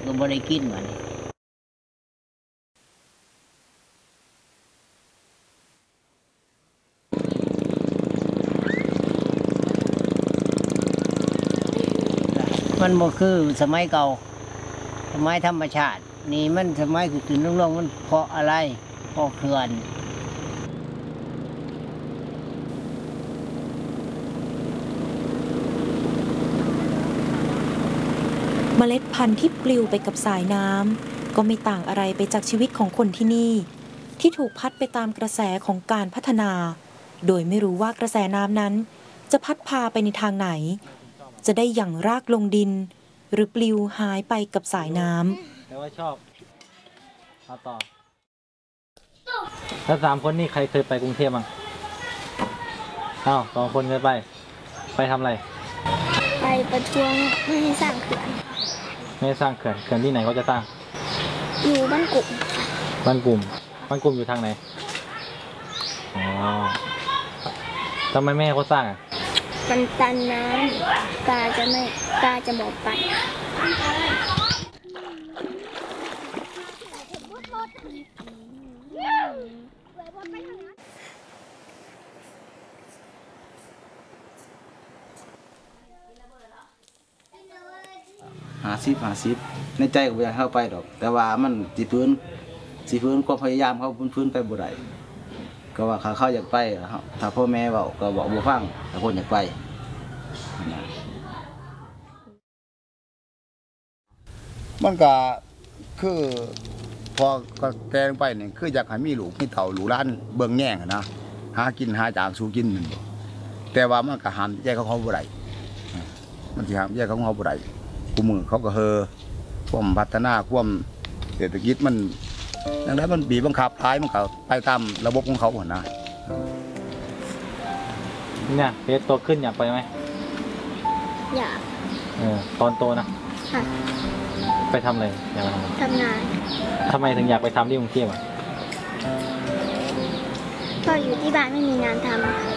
ก็บ่ได้กินมันมันบ่คือสมัยเก่าสมัยธรรมชาตินี่มันสมัยคือขึ้นลงๆมันเพราะอะไรเพราะเขื่อนเมล็ดพันธุ์ที่ปลิวไปกับสายน้ำก็ไม่ต่างอะไรไปจากชีวิตของคนที่นี่ที่ถูกพัดไปตามกระแสของการพัฒนาโดยไม่รู้ว่ากระแสน้ำนั้นจะพัดพาไปในทางไหนจะได้หยั่งรากลงดินหรือปลิวหายไปกับสายน้ำแต่ว่าชอบเอาต่อถ้า3 คนนี่ใครเคยไปกรุงเทพบ้างอ้าว2 คนเคยไปทำอะไรไปประท้วงไม่ให้สร้างเขื่อนไม่ให้สร้างเขื่อนที่ไหนเขาจะสร้างอยู่บ้านกลุ่มบ้านกลุ่มอยู่ทางไหนอ๋อทำไมแม่เขาสร้างอ่ะมันตันน้ำปลาจะหมดไป 50ในใจก็บ่อยากเข้าไปดอกแต่ว่ามันสิฟื้นความพยายามเขาฟื้นไปบ่ได้ก็ว่าเขาอยากไปถ้าพ่อแม่เว้าก็บอกบ่ฟังถ้าคนอยากไปมันก็คือพอก็แกงไปนี่คืออยากให้มีลูกมีเต่าลูกหลานเบิ่งแย่งนะหากินหาจางสู่กินนั่นบ่แต่ว่ามันก็ห้ามใจเขาบ่ได้มันสิห้ามใจเขาบ่ได้ผู้มือเขาก็ความพัฒนาความเศรษฐกิจมันดังนั้นมันบีบบังคับท้ายมันก็ไปตามระบบของเขาหมดนะเนี่ยเพชรโตขึ้นอยากไปไหมอยากตอนโตนะค่ะไปทำอะไรอยากไปทำงานทำไมถึงอยากไปทำที่กรุงเทพอ่ะก็อยู่ที่บ้านไม่มีงานทำ